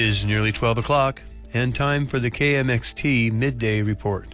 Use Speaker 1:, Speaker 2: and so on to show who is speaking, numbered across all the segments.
Speaker 1: is nearly 12 o'clock and time for the KMXT Midday Report.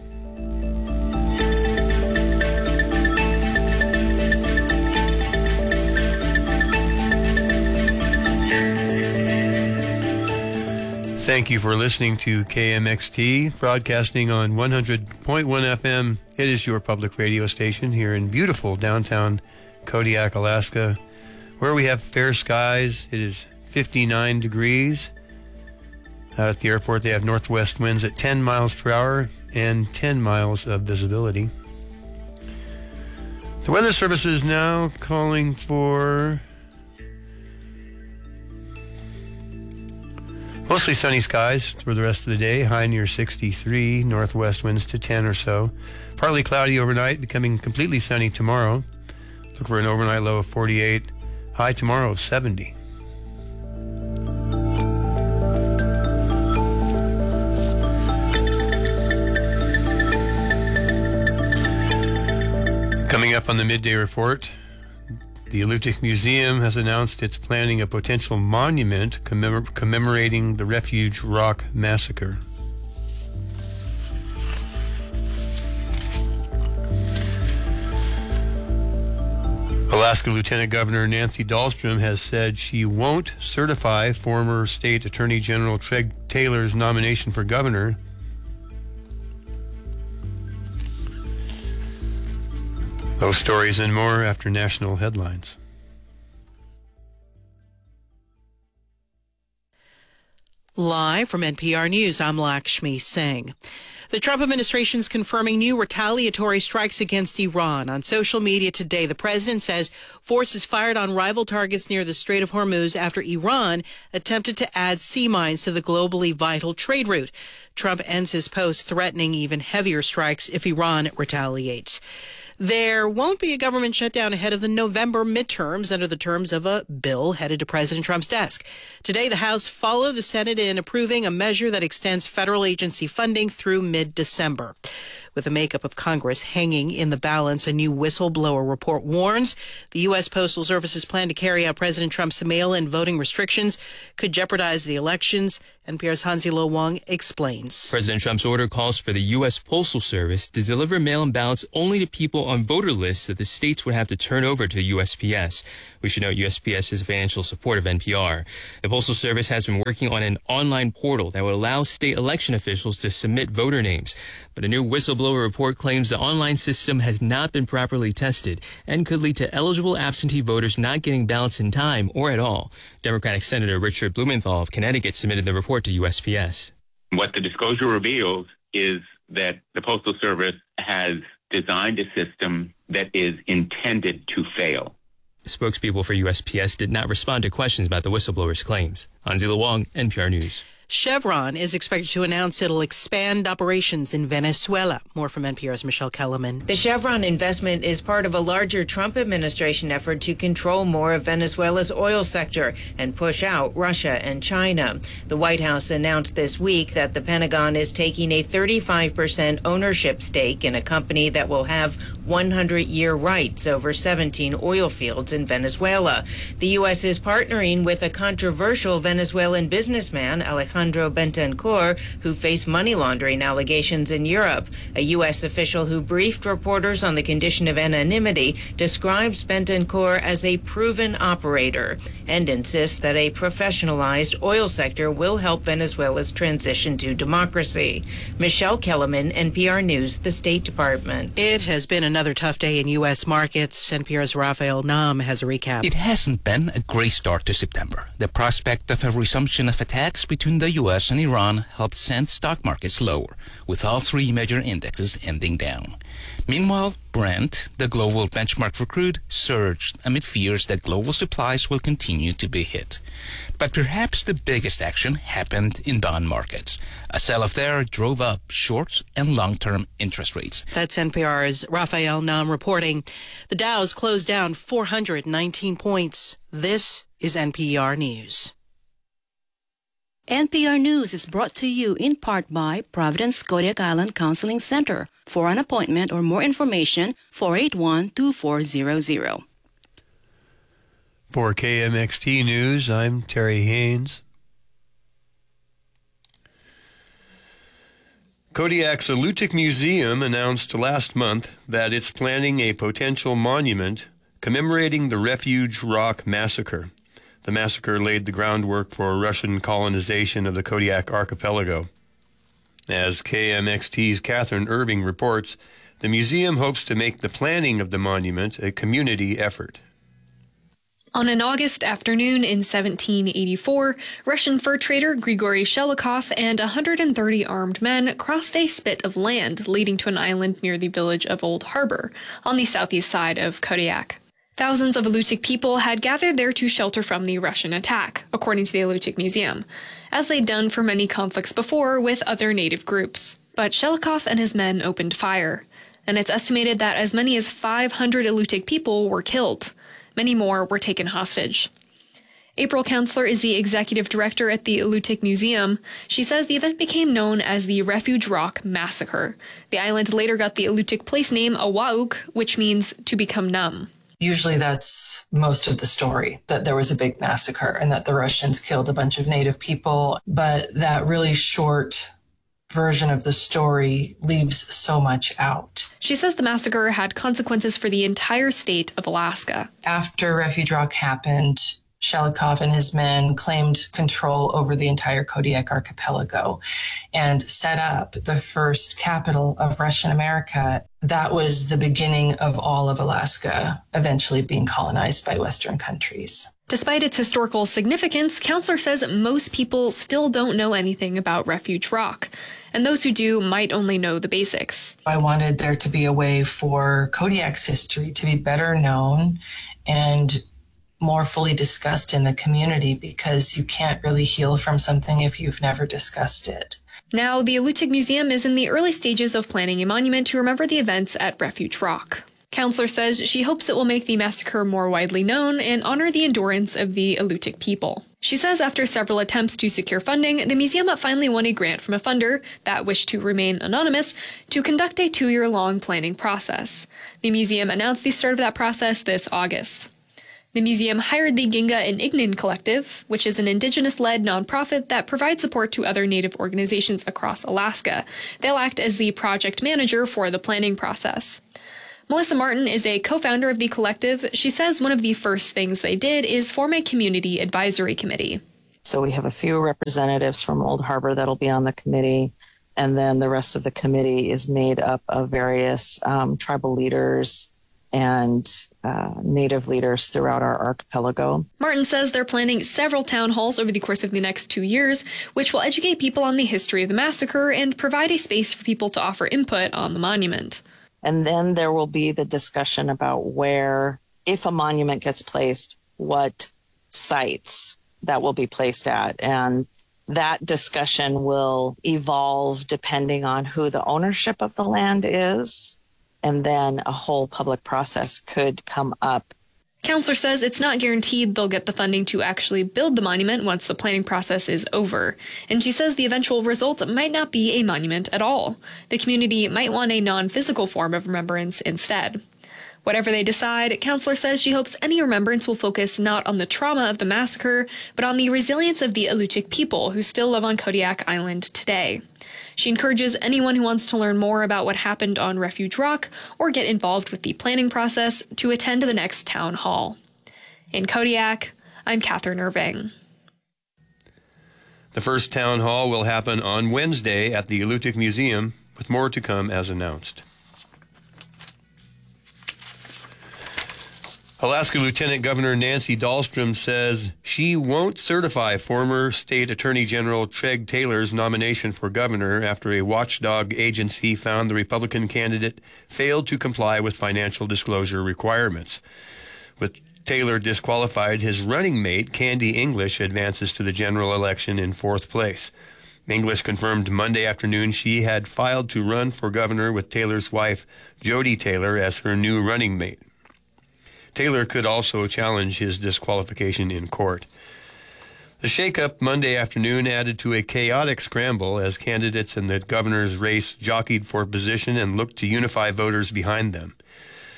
Speaker 1: Thank you for listening to KMXT, broadcasting on 100.1 FM. It is your public radio station here in beautiful downtown Kodiak, Alaska, where we have fair skies. It is 59 degrees. At the airport, they have northwest winds at 10 miles per hour and 10 miles of visibility. The Weather Service is now calling for mostly sunny skies for the rest of the day, high near 63, northwest winds to 10 or so. Partly cloudy overnight, becoming completely sunny tomorrow. Look for an overnight low of 48, high tomorrow of 70. Coming up on the Midday Report, the Alutiiq Museum has announced it's planning a potential monument commemorating the Refuge Rock Massacre. Alaska Lieutenant Governor Nancy Dahlstrom has said she won't certify former State Attorney General Craig Taylor's nomination for governor. Those stories and more after national headlines.
Speaker 2: Live from NPR News, I'm Lakshmi Singh. The Trump administration is confirming new retaliatory strikes against Iran. On social media today, the president says forces fired on rival targets near the Strait of Hormuz after Iran attempted to add sea mines to the globally vital trade route. Trump ends his post threatening even heavier strikes if Iran retaliates. There won't be a government shutdown ahead of the November midterms under the terms of a bill headed to President Trump's desk. Today, the House followed the Senate in approving a measure that extends federal agency funding through mid-December. With the makeup of Congress hanging in the balance, a new whistleblower report warns the U.S. Postal Service's plan to carry out President Trump's mail-in voting restrictions could jeopardize the elections. NPR's Hansi-Lo Wong explains.
Speaker 3: President Trump's order calls for the U.S. Postal Service to deliver mail-in ballots only to people on voter lists that the states would have to turn over to USPS. We should note USPS is a financial support of NPR. The Postal Service has been working on an online portal that would allow state election officials to submit voter names. But a new whistleblower report claims the online system has not been properly tested and could lead to eligible absentee voters not getting ballots in time or at all. Democratic Senator Richard Blumenthal of Connecticut submitted the report to USPS.
Speaker 4: What the disclosure reveals is that the Postal Service has designed a system that is intended to fail.
Speaker 3: Spokespeople for USPS did not respond to questions about the whistleblower's claims. Hansi-Lo Wong, NPR News.
Speaker 2: Chevron is expected to announce it'll expand operations in Venezuela. More from NPR's Michelle Kellerman.
Speaker 5: The Chevron investment is part of a larger Trump administration effort to control more of Venezuela's oil sector and push out Russia and China. The White House announced this week that the Pentagon is taking a 35% ownership stake in a company that will have 100-year rights over 17 oil fields in Venezuela. The U.S. is partnering with a controversial Venezuelan businessman, Alejandro Bentancur, who faced money laundering allegations in Europe. A U.S. official who briefed reporters on the condition of anonymity describes Bentancur as a proven operator and insists that a professionalized oil sector will help Venezuela's transition to democracy. Michelle Kellerman, NPR News, the State Department.
Speaker 2: It has been another tough day in U.S. markets. NPR's Raphael Nam has a recap.
Speaker 6: It hasn't been a great start to September. The prospect of a resumption of attacks between the U.S. and Iran helped send stock markets lower, with all three major indexes ending down. Meanwhile, Brent, the global benchmark for crude, surged amid fears that global supplies will continue to be hit. But perhaps the biggest action happened in bond markets. A sell-off there drove up short and long-term interest rates.
Speaker 2: That's NPR's Raphael Nam reporting. The Dow's closed down 419 points. This is NPR News.
Speaker 7: NPR News is brought to you in part by Providence Kodiak Island Counseling Center. For an appointment or more information, 481-2400.
Speaker 1: For KMXT News, I'm Terry Haynes. Kodiak's Alutiiq Museum announced last month that it's planning a potential monument commemorating the Refuge Rock Massacre. The massacre laid the groundwork for Russian colonization of the Kodiak archipelago. As KMXT's Catherine Irving reports, the museum hopes to make the planning of the monument a community effort.
Speaker 8: On an August afternoon in 1784, Russian fur trader Grigory Shelikov and 130 armed men crossed a spit of land leading to an island near the village of Old Harbor, on the southeast side of Kodiak. Thousands of Alutiiq people had gathered there to shelter from the Russian attack, according to the Alutiiq Museum, as they'd done for many conflicts before with other native groups. But Shelikov and his men opened fire, and it's estimated that as many as 500 Alutiiq people were killed. Many more were taken hostage. April Counselor is the executive director at the Alutiiq Museum. She says the event became known as the Refuge Rock Massacre. The island later got the Alutiiq place name Awauk, which means to become numb.
Speaker 9: Usually that's most of the story, that there was a big massacre and that the Russians killed a bunch of native people. But that really short version of the story leaves so much out.
Speaker 8: She says the massacre had consequences for the entire state of Alaska.
Speaker 9: After Refuge Rock happened, Shelikov and his men claimed control over the entire Kodiak archipelago and set up the first capital of Russian America. That was the beginning of all of Alaska eventually being colonized by Western countries.
Speaker 8: Despite its historical significance, Counselor says most people still don't know anything about Refuge Rock, and those who do might only know the basics.
Speaker 9: I wanted there to be a way for Kodiak's history to be better known and more fully discussed in the community, because you can't really heal from something if you've never discussed it.
Speaker 8: Now, the Alutiiq Museum is in the early stages of planning a monument to remember the events at Refuge Rock. Counselor says she hopes it will make the massacre more widely known and honor the endurance of the Alutiiq people. She says after several attempts to secure funding, the museum finally won a grant from a funder that wished to remain anonymous to conduct a 2-year-long planning process. The museum announced the start of that process this August. The museum hired the Ginga and Ignin Collective, which is an indigenous-led nonprofit that provides support to other Native organizations across Alaska. They'll act as the project manager for the planning process. Melissa Martin is a co-founder of the collective. She says one of the first things they did is form a community advisory committee.
Speaker 10: So we have a few representatives from Old Harbor that'll be on the committee, and then the rest of the committee is made up of various tribal leaders and Native leaders throughout our archipelago.
Speaker 8: Martin says they're planning several town halls over the course of the next 2 years, which will educate people on the history of the massacre and provide a space for people to offer input on the monument.
Speaker 10: And then there will be the discussion about where, if a monument gets placed, what sites that will be placed at. And that discussion will evolve depending on who the ownership of the land is. And then a whole public process could come up.
Speaker 8: Counselor says it's not guaranteed they'll get the funding to actually build the monument once the planning process is over. And she says the eventual result might not be a monument at all. The community might want a non-physical form of remembrance instead. Whatever they decide, Counselor says she hopes any remembrance will focus not on the trauma of the massacre, but on the resilience of the Alutiiq people who still live on Kodiak Island today. She encourages anyone who wants to learn more about what happened on Refuge Rock or get involved with the planning process to attend the next town hall. In Kodiak, I'm Catherine Irving.
Speaker 1: The first town hall will happen on Wednesday at the Alutiiq Museum, with more to come as announced. Alaska Lieutenant Governor Nancy Dahlstrom says she won't certify former State Attorney General Treg Taylor's nomination for governor after a watchdog agency found the Republican candidate failed to comply with financial disclosure requirements. With Taylor disqualified, his running mate, Candy English, advances to the general election in 4th place. English confirmed Monday afternoon she had filed to run for governor with Taylor's wife, Jody Taylor, as her new running mate. Taylor could also challenge his disqualification in court. The shakeup Monday afternoon added to a chaotic scramble as candidates in the governor's race jockeyed for position and looked to unify voters behind them.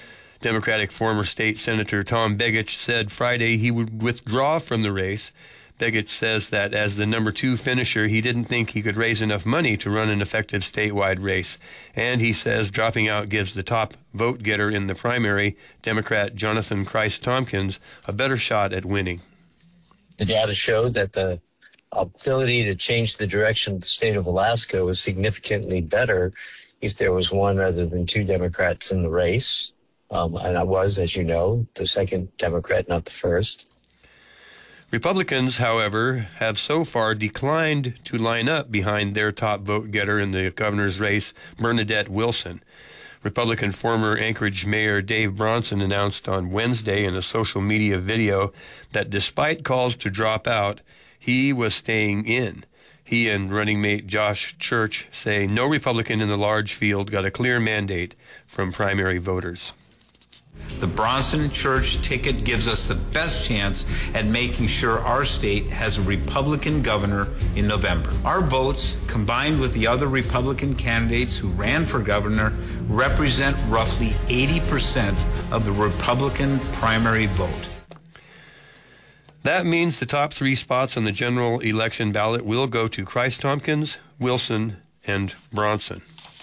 Speaker 1: Democratic former state Senator Tom Begich said Friday he would withdraw from the race Begich says that as the number 2 finisher, he didn't think he could raise enough money to run an effective statewide race. And he says dropping out gives the top vote getter in the primary, Democrat Jonathan Christ-Tompkins, a better shot at winning.
Speaker 11: The data showed that the ability to change the direction of the state of Alaska was significantly better if there was one other than 2 Democrats in the race. And I was, as you know, the second Democrat, not the first.
Speaker 1: Republicans, however, have so far declined to line up behind their top vote getter in the governor's race, Bernadette Wilson. Republican former Anchorage Mayor Dave Bronson announced on Wednesday in a social media video that despite calls to drop out, he was staying in. He and running mate Josh Church say no Republican in the large field got a clear mandate from primary voters.
Speaker 12: The Bronson Church ticket gives us the best chance at making sure our state has a Republican governor in November. Our votes, combined with the other Republican candidates who ran for governor, represent roughly 80% of the Republican primary vote.
Speaker 1: That means the top 3 spots on the general election ballot will go to Christ-Tompkins, Wilson, and Bronson.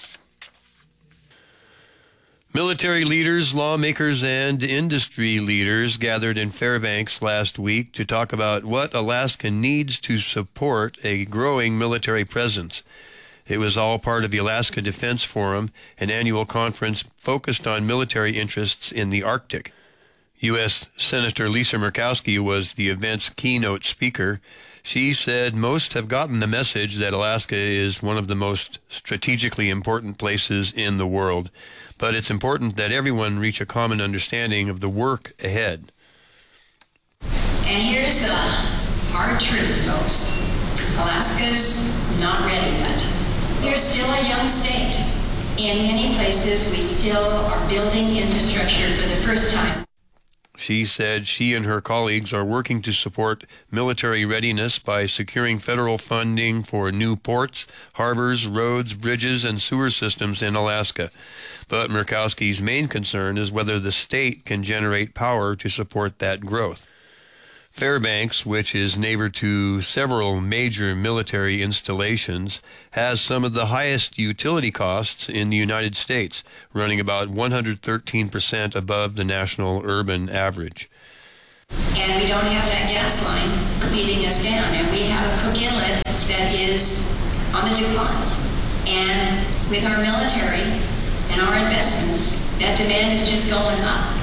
Speaker 1: Military leaders, lawmakers, and industry leaders gathered in Fairbanks last week to talk about what Alaska needs to support a growing military presence. It was all part of the Alaska Defense Forum, an annual conference focused on military interests in the Arctic. U.S. Senator Lisa Murkowski was the event's keynote speaker. She said most have gotten the message that Alaska is one of the most strategically important places in the world, but it's important that everyone reach a common understanding of the work ahead.
Speaker 13: And here's the hard truth, folks. Alaska's not ready yet. We're still a young state. In many places, we still are building infrastructure for the first time.
Speaker 1: She said she and her colleagues are working to support military readiness by securing federal funding for new ports, harbors, roads, bridges, and sewer systems in Alaska. But Murkowski's main concern is whether the state can generate power to support that growth. Fairbanks, which is neighbor to several major military installations, has some of the highest utility costs in the United States, running about 113% above the national urban average.
Speaker 13: And we don't have that gas line feeding us down, and we have a Cook Inlet that is on the decline. And with our military and our investments, that demand is just going up.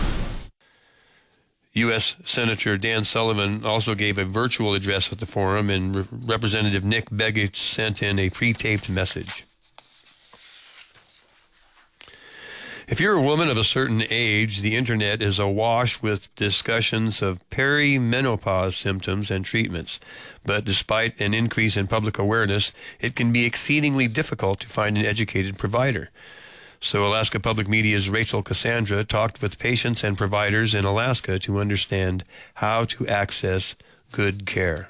Speaker 1: U.S. Senator Dan Sullivan also gave a virtual address at the forum, and Representative Nick Begich sent in a pre-taped message. If you're a woman of a certain age, the internet is awash with discussions of perimenopause symptoms and treatments. But despite an increase in public awareness, it can be exceedingly difficult to find an educated provider. So Alaska Public Media's Rachel Cassandra talked with patients and providers in Alaska to understand how to access good care.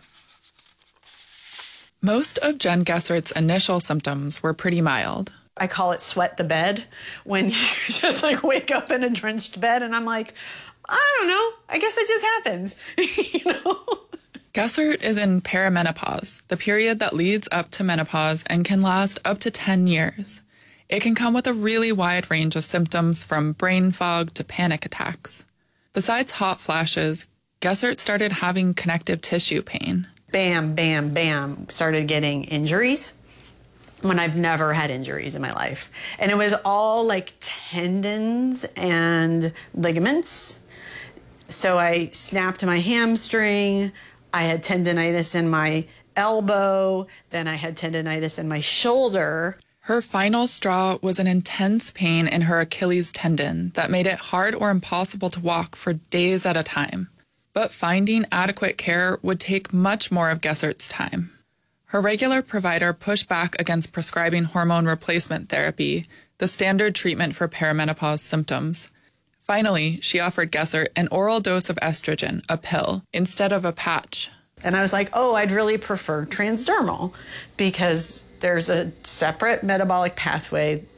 Speaker 14: Most of Jen Gessert's initial symptoms were pretty mild.
Speaker 15: I call it sweat the bed, when you just like wake up in a drenched bed and I'm like, I don't know, I guess it just happens, you know?
Speaker 14: Gessert is in perimenopause, the period that leads up to menopause and can last up to 10 years. It can come with a really wide range of symptoms from brain fog to panic attacks. Besides hot flashes, Gessert started having connective tissue pain.
Speaker 15: Bam, bam, bam, started getting injuries when I've never had injuries in my life. And it was all like tendons and ligaments. So I snapped my hamstring. I had tendinitis in my elbow. Then I had tendinitis in my shoulder.
Speaker 14: Her final straw was an intense pain in her Achilles tendon that made it hard or impossible to walk for days at a time. But finding adequate care would take much more of Gessert's time. Her regular provider pushed back against prescribing hormone replacement therapy, the standard treatment for perimenopause symptoms. Finally, she offered Gessert an oral dose of estrogen, a pill, instead of a patch.
Speaker 15: And I was like, oh, I'd really prefer transdermal because there's a separate metabolic pathway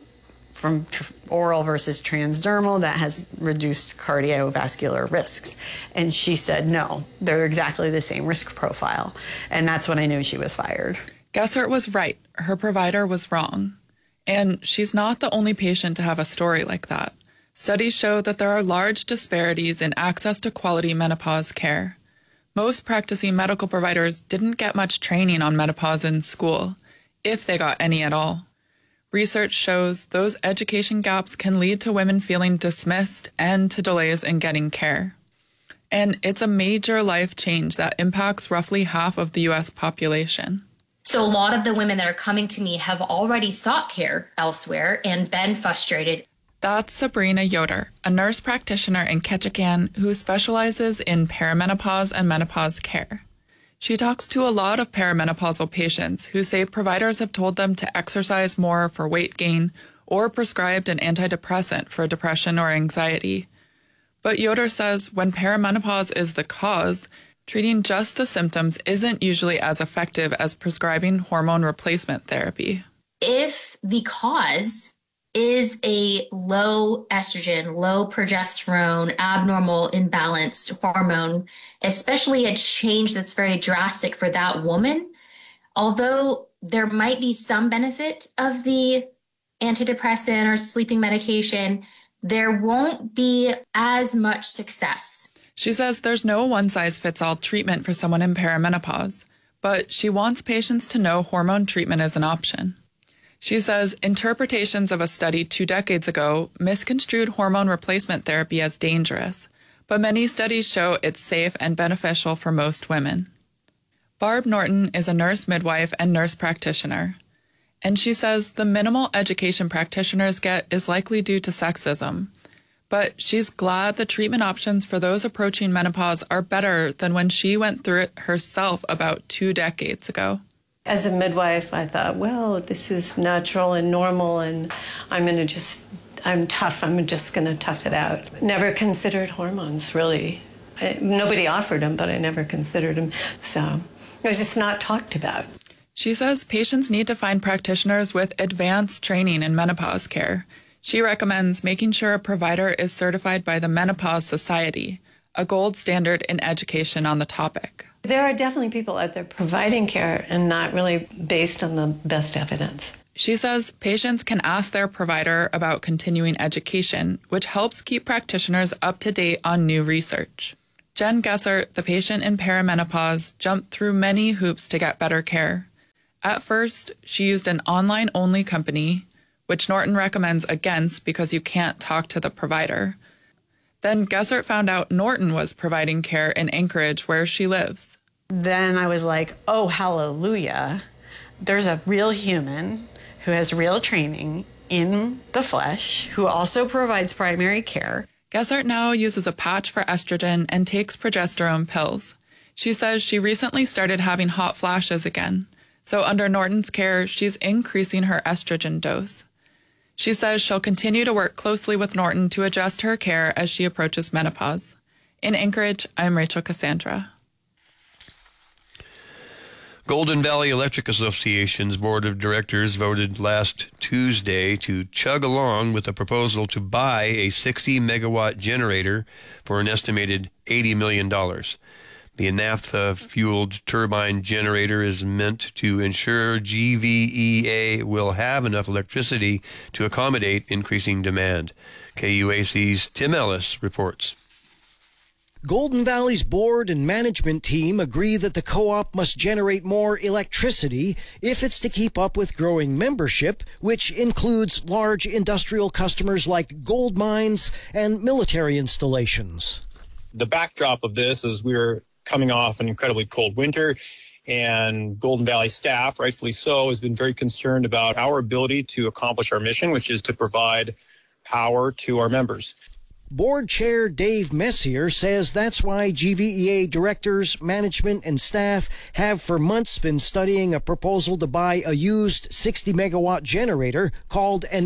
Speaker 15: from oral versus transdermal that has reduced cardiovascular risks. And she said, no, they're exactly the same risk profile. And that's when I knew she was fired.
Speaker 14: Gessert was right. Her provider was wrong. And she's not the only patient to have a story like that. Studies show that there are large disparities in access to quality menopause care. Most practicing medical providers didn't get much training on menopause in school, if they got any at all. Research shows those education gaps can lead to women feeling dismissed and to delays in getting care. And it's a major life change that impacts roughly half of the U.S. population.
Speaker 16: So a lot of the women that are coming to me have already sought care elsewhere and been frustrated.
Speaker 14: That's Sabrina Yoder, a nurse practitioner in Ketchikan who specializes in perimenopause and menopause care. She talks to a lot of perimenopausal patients who say providers have told them to exercise more for weight gain or prescribed an antidepressant for depression or anxiety. But Yoder says when perimenopause is the cause, treating just the symptoms isn't usually as effective as prescribing hormone replacement therapy.
Speaker 16: If the cause is a low estrogen, low progesterone, abnormal, imbalanced hormone, especially a change that's very drastic for that woman, although there might be some benefit of the antidepressant or sleeping medication, there won't be as much success.
Speaker 14: She says there's no one-size-fits-all treatment for someone in perimenopause, but she wants patients to know hormone treatment is an option. She says interpretations of a study 2 decades ago misconstrued hormone replacement therapy as dangerous, but many studies show it's safe and beneficial for most women. Barb Norton is a nurse midwife and nurse practitioner, and she says the minimal education practitioners get is likely due to sexism, but she's glad the treatment options for those approaching menopause are better than when she went through it herself about 2 decades ago.
Speaker 17: As a midwife, I thought, well, this is natural and normal, and I'm tough. I'm just going to tough it out. Never considered hormones, really. Nobody offered them, but I never considered them. So it was just not talked about.
Speaker 14: She says patients need to find practitioners with advanced training in menopause care. She recommends making sure a provider is certified by the Menopause Society, a gold standard in education on the topic.
Speaker 17: There are definitely people out there providing care and not really based on the best evidence.
Speaker 14: She says patients can ask their provider about continuing education, which helps keep practitioners up to date on new research. Jen Gessert, the patient in perimenopause, jumped through many hoops to get better care. At first, she used an online-only company, which Norton recommends against because you can't talk to the provider. Then Gessert found out Norton was providing care in Anchorage, where she lives.
Speaker 15: Then I was like, oh, hallelujah. There's a real human who has real training in the flesh, who also provides primary care.
Speaker 14: Gessert now uses a patch for estrogen and takes progesterone pills. She says she recently started having hot flashes again. So under Norton's care, she's increasing her estrogen dose. She says she'll continue to work closely with Norton to adjust her care as she approaches menopause. In Anchorage, I'm Rachel Cassandra.
Speaker 1: Golden Valley Electric Association's Board of Directors voted last Tuesday to chug along with a proposal to buy a 60-megawatt generator for an estimated $80 million. The naphtha-fueled turbine generator is meant to ensure GVEA will have enough electricity to accommodate increasing demand. KUAC's Tim Ellis reports.
Speaker 18: Golden Valley's board and management team agree that the co-op must generate more electricity if it's to keep up with growing membership, which includes large industrial customers like gold mines and military installations.
Speaker 19: The backdrop of this is we're coming off an incredibly cold winter, and Golden Valley staff, rightfully so, has been very concerned about our ability to accomplish our mission, which is to provide power to our members.
Speaker 18: Board Chair Dave Messier says that's why GVEA directors, management, and staff have for months been studying a proposal to buy a used 60-megawatt generator called an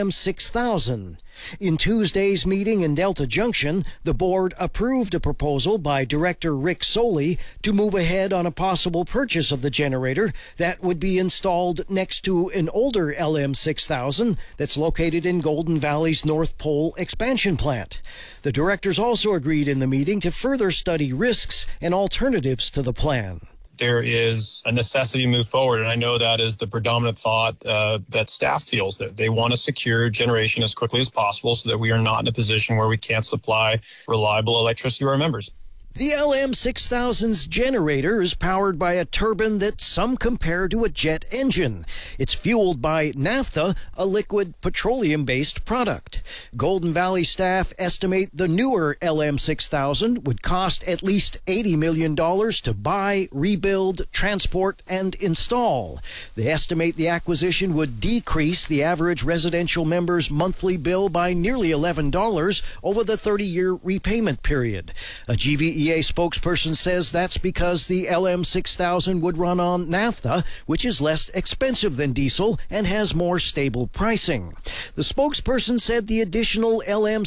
Speaker 18: LM6000. In Tuesday's meeting in Delta Junction, the board approved a proposal by Director Rick Soley to move ahead on a possible purchase of the generator that would be installed next to an older LM6000 that's located in Golden Valley's North Pole expansion plant. The directors also agreed in the meeting to further study risks and alternatives to the plan.
Speaker 19: There is a necessity to move forward, and I know that is the predominant thought that staff feels, that they want to secure generation as quickly as possible so that we are not in a position where we can't supply reliable electricity to our members.
Speaker 18: The LM6000's generator is powered by a turbine that some compare to a jet engine. It's fueled by naphtha, a liquid petroleum-based product. Golden Valley staff estimate the newer LM6000 would cost at least $80 million to buy, rebuild, transport, and install. They estimate the acquisition would decrease the average residential member's monthly bill by nearly $11 over the 30-year repayment period. A GVEA spokesperson says that's because the LM6000 would run on naphtha, which is less expensive than diesel and has more stable pricing. The spokesperson said the additional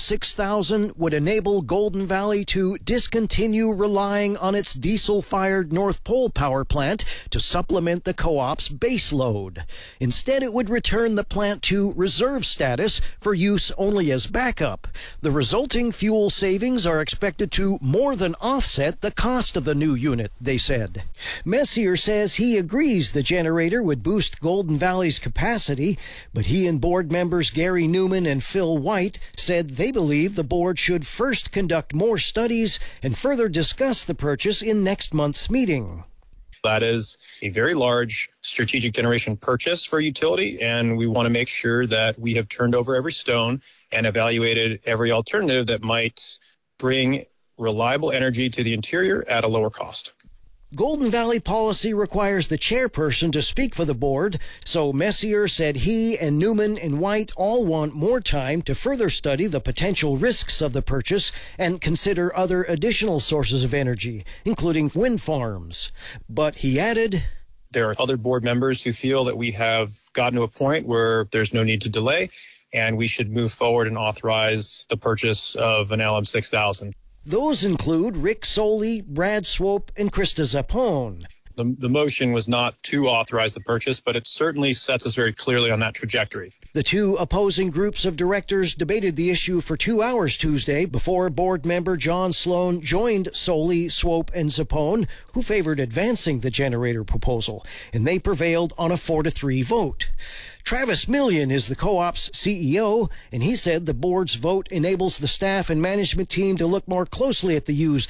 Speaker 18: LM6000 would enable Golden Valley to discontinue relying on its diesel-fired North Pole power plant to supplement the co-op's base load. Instead, it would return the plant to reserve status for use only as backup. The resulting fuel savings are expected to more than offset the cost of the new unit, they said. Messier says he agrees the generator would boost Golden Valley's capacity, but he and board members Gary Newman and Phil White said they believe the board should first conduct more studies and further discuss the purchase in next month's meeting.
Speaker 19: That is a very large strategic generation purchase for utility, and we want to make sure that we have turned over every stone and evaluated every alternative that might bring reliable energy to the interior at a lower cost.
Speaker 18: Golden Valley policy requires the chairperson to speak for the board, so Messier said he and Newman and White all want more time to further study the potential risks of the purchase and consider other additional sources of energy, including wind farms. But he added,
Speaker 19: there are other board members who feel that we have gotten to a point where there's no need to delay, and we should move forward and authorize the purchase of an LM6000.
Speaker 18: Those include Rick Soley, Brad Swope, and Krista Zappone.
Speaker 19: The motion was not to authorize the purchase, but it certainly sets us very clearly on that trajectory.
Speaker 18: The two opposing groups of directors debated the issue for 2 hours Tuesday before board member John Sloan joined Soley, Swope, and Zappone, who favored advancing the generator proposal, and they prevailed on a 4-3 vote. Travis Millian is the co-op's CEO, and he said the board's vote enables the staff and management team to look more closely at the used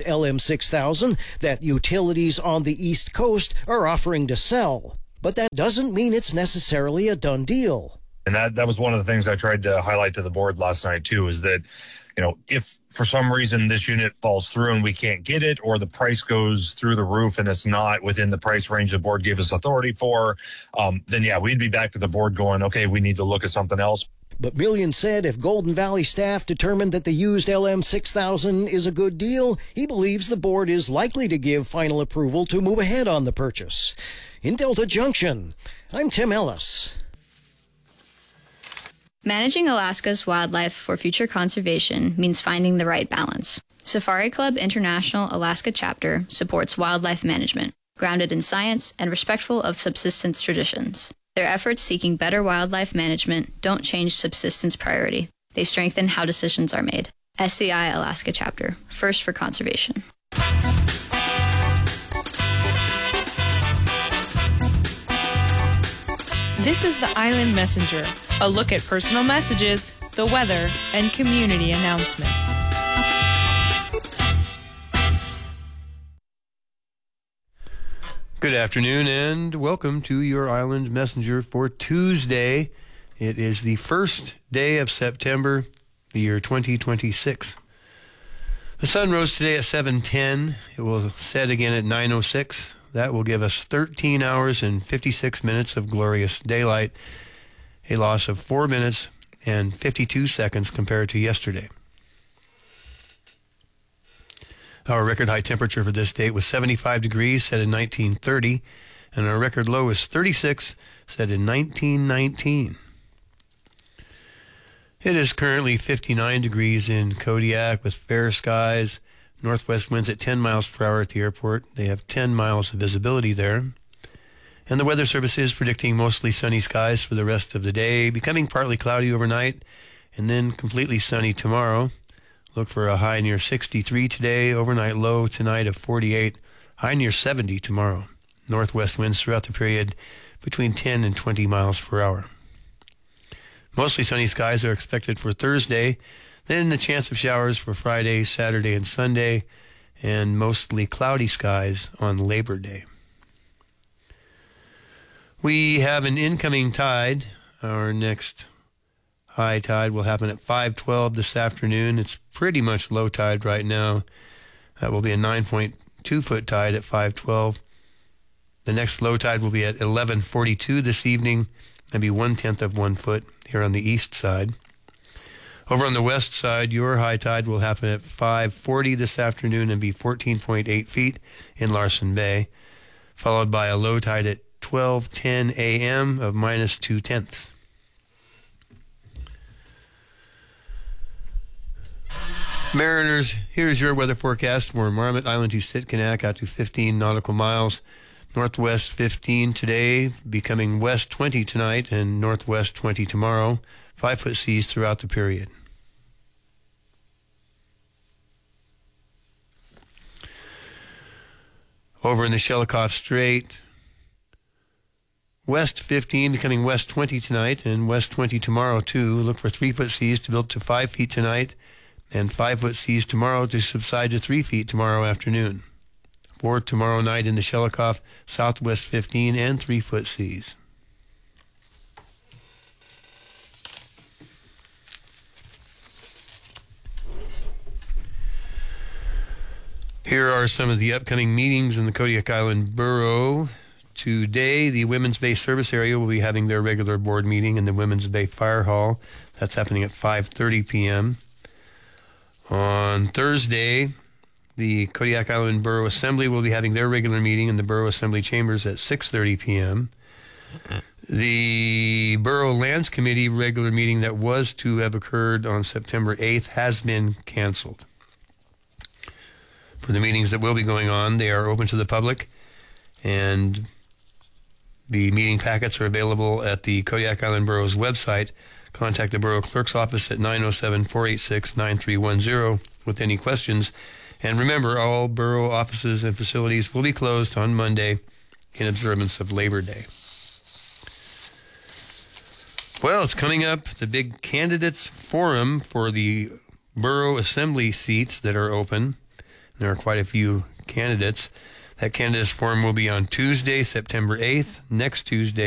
Speaker 18: LM6000 that utilities on the East Coast are offering to sell. But that doesn't mean it's necessarily a done deal.
Speaker 20: And that was one of the things I tried to highlight to the board last night, too, is that, you know, if for some reason this unit falls through and we can't get it, or the price goes through the roof and it's not within the price range the board gave us authority for, then, yeah, we'd be back to the board going, okay, we need to look at something else.
Speaker 18: But Millian said if Golden Valley staff determined that the used LM6000 is a good deal, he believes the board is likely to give final approval to move ahead on the purchase. In Delta Junction, I'm Tim Ellis.
Speaker 21: Managing Alaska's wildlife for future conservation means finding the right balance. Safari Club International Alaska Chapter supports wildlife management, grounded in science and respectful of subsistence traditions. Their efforts seeking better wildlife management don't change subsistence priority. They strengthen how decisions are made. SCI Alaska Chapter, first for conservation.
Speaker 22: This is the Island Messenger, a look at personal messages, the weather, and community announcements.
Speaker 1: Good afternoon and welcome to your Island Messenger for Tuesday. It is the first day of September, the year 2026. The sun rose today at 7:10. It will set again at 9:06. That will give us 13 hours and 56 minutes of glorious daylight, a loss of 4 minutes and 52 seconds compared to yesterday. Our record high temperature for this date was 75 degrees, set in 1930, and our record low was 36, set in 1919. It is currently 59 degrees in Kodiak with fair skies, northwest winds at 10 miles per hour at the airport. They have 10 miles of visibility there. And the Weather Service is predicting mostly sunny skies for the rest of the day, becoming partly cloudy overnight, and then completely sunny tomorrow. Look for a high near 63 today, overnight low tonight of 48, high near 70 tomorrow. Northwest winds throughout the period between 10 and 20 miles per hour. Mostly sunny skies are expected for Thursday, then the chance of showers for Friday, Saturday, and Sunday, and mostly cloudy skies on Labor Day. We have an incoming tide. Our next high tide will happen at 5:12 this afternoon. It's pretty much low tide right now. That will be a 9.2-foot tide at 5:12. The next low tide will be at 11:42 this evening. That'd be 1/10 of 1 foot here on the east side. Over on the west side, your high tide will happen at 5:40 this afternoon and be 14.8 feet in Larsen Bay, followed by a low tide at 12:10 a.m. of -2/10. Mariners, here's your weather forecast for Marmot Island to Sitkinak out to 15 nautical miles. Northwest 15 today, becoming west 20 tonight, and northwest 20 tomorrow. 5-foot seas throughout the period. Over in the Shelikof Strait, west 15, becoming west 20 tonight, and west 20 tomorrow too. Look for 3-foot seas to build to 5 feet tonight, and 5-foot seas tomorrow to subside to 3 feet tomorrow afternoon. For tomorrow night in the Shelikof, southwest 15 and 3-foot seas. Here are some of the upcoming meetings in the Kodiak Island Borough. Today, the Women's Bay Service Area will be having their regular board meeting in the Women's Bay Fire Hall. That's happening at 5:30 p.m. On Thursday, the Kodiak Island Borough Assembly will be having their regular meeting in the Borough Assembly Chambers at 6:30 p.m. The Borough Lands Committee regular meeting that was to have occurred on September 8th has been canceled. For the meetings that will be going on, they are open to the public, and the meeting packets are available at the Kodiak Island Borough's website. Contact the Borough Clerk's office at 907-486-9310 with any questions. And remember, all borough offices and facilities will be closed on Monday in observance of Labor Day. Well, it's coming up, the big candidates forum for the borough assembly seats that are open. There are quite a few candidates. That candidates forum will be on Tuesday, September 8th, next Tuesday.